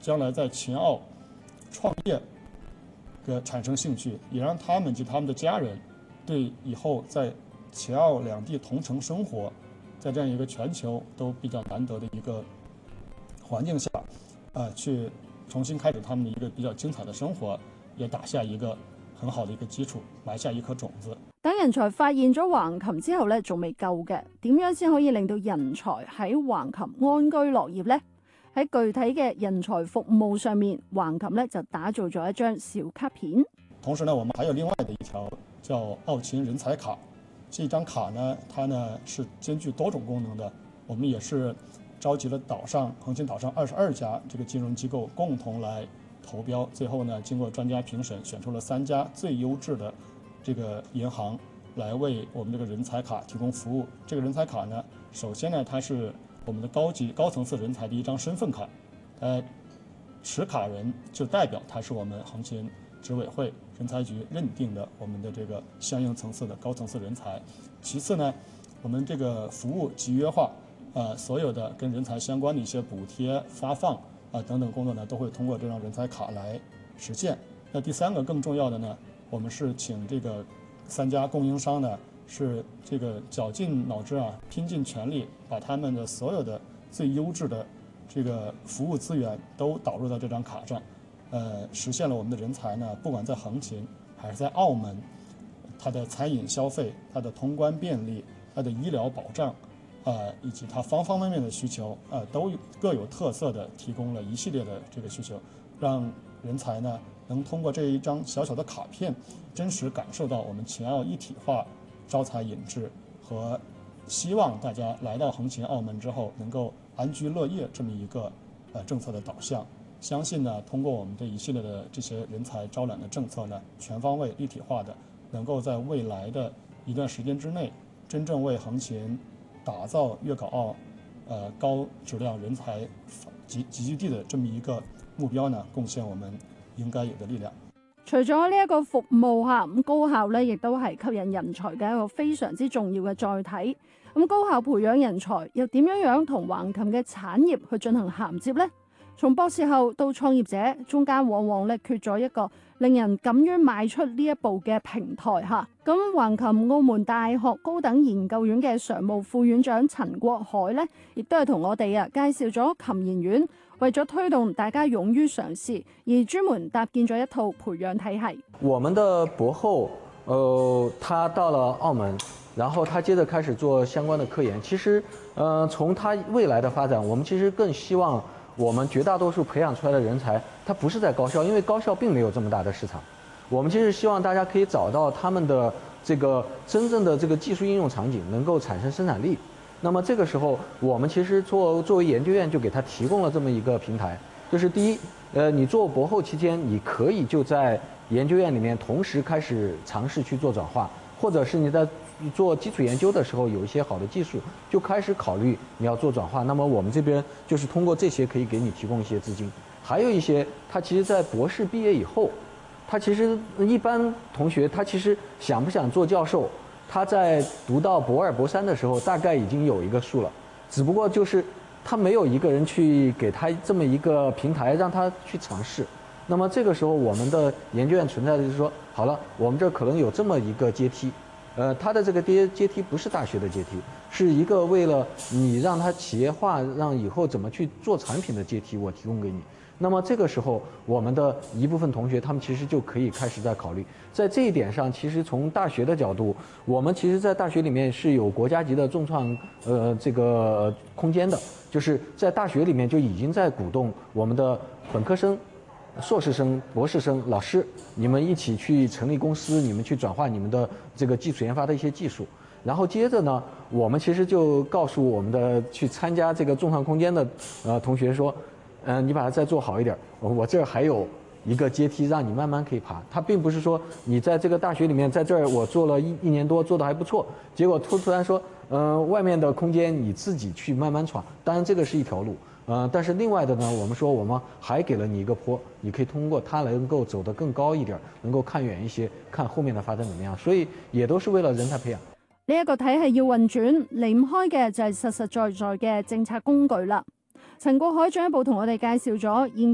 将来在秦澳创业产生兴趣，也让他们及他们的家人对以后在秦澳两地同城生活，在这样一个全球都比较难得的一个环境下，去重新开始他们的一个比较精彩的生活，也打下一个很好的一個基礎，埋下一顆種子。 等人才發現咗橫琴之後咧，仲未夠嘅，點樣先可以令到人才喺橫琴安居樂業呢？喺具體嘅人才服務上面，橫琴咧就打造咗一張小卡片。 同時呢，我們還有另外的一條叫澳秦人才卡。這張卡呢，它呢是兼具多種功能的。我們也是召集了橫琴島上22家這個金融機構共同來投標，最後呢，經過專家評審，選出了3家最優質的這個銀行來為我們這個人才卡提供服務。這個人才卡呢，首先呢，它是我們的高層次人才的一張身份卡，持卡人就代表他是我們橫琴執委會人才局認定的我們的這個相應層次的高層次人才。其次呢，我們這個服務集約化，所有的跟人才相關的一些補貼發放等等工作呢，都會通過這張人才卡來實現。那第3個更重要的呢，我們是請這個3家供應商呢，是這個絞盡腦汁拼盡全力，把他們的所有的最優質的這個服務資源都導入到這張卡上，實現了我們的人才呢，不管在橫琴還是在澳門，它的餐飲消費、它的通關便利、它的醫療保障，以及它方方面面的需求，都各有特色的提供了一系列的這個需求，讓人才呢能通過這一張小小的卡片，真實感受到我們秦澳一體化、招才引智和希望大家來到橫琴澳門之後能夠安居樂業這麼一個政策的導向。相信呢，通過我們這一系列的這些人才招攬的政策呢，全方位一體化的，能夠在未來的一段時間之內，真正為橫琴打造粵港澳高質量人才集聚地的這麼一個目標呢，貢獻我們應該有的力量。 除咗呢一個服務下，咁高校咧亦都係吸引人才嘅一個非常之重要嘅載體。咁高校培養人才又點樣同橫琴嘅產業去進行銜接呢？從博士後到創業者，中間往往咧缺咗一個令人敢於邁出呢一步嘅平台嚇。咁橫琴澳門大學高等研究院嘅常務副院長陳國海咧，亦都係同我哋介紹咗琴研院為咗推動大家勇於嘗試，而專門搭建咗一套培養體系。 我們的博後，他到了澳門，然後他接着開始做相關的科研。其實，從他未來的發展，我們其實更希望我們絕大多數培養出來的人才，他不是在高校，因為高校並沒有這麼大的市場。我們其實希望大家可以找到他們的這個真正的這個技術應用場景，能夠產生生產力。那麼這個時候，我們其實作為研究院就給他提供了這麼一個平台，就是第一，你做博後期間，你可以就在研究院裡面同時開始嘗試去做轉化，或者是你在做基礎研究的時候有一些好的技術，就開始考慮你要做轉化。那麼我們這邊就是通過這些可以給你提供一些資金，還有一些他其實在博士畢業以後，他其實一般同學他其實想不想做教授，他在讀到博2、博3的時候大概已經有一個數了，只不過就是他沒有一個人去給他這麼一個平台讓他去嘗試。那麼這個時候我們的研究院存在的就是說，好了，我們這可能有這麼一個階梯，它的這個階梯不是大學的階梯，是一個為了你讓它企業化，讓以後怎麼去做產品的階梯，我提供給你。那麼這個時候，我們的一部分同學，他們其實就可以開始在考慮，在這一點上，其實從大學的角度，我們其實在大學裡面是有國家級的眾創這個空間的，就是在大學裡面就已經在鼓動我們的本科生、碩士生、博士生、老師，你們一起去成立公司，你們去轉化你們的這個基礎研發的一些技術，然後接着呢，我們其實就告訴我們的去參加這個眾創空間的同學說，你把它再做好一點，我這兒還有一個階梯讓你慢慢可以爬。它並不是說你在這個大學裡面，在這兒我做了一年多，做得還不錯，結果突然說，外面的空間你自己去慢慢闖。當然這個是一條路，但是另外的呢，我們說我們還給了你一個坡，你可以通過它能夠走得更高一點，能夠看遠一些，看後面的發展怎麼樣。所以也都是為了人才培養。 呢一個體系要運轉，離唔開嘅就係實實在在嘅政策工具啦。陳國海進一步同我哋介紹咗現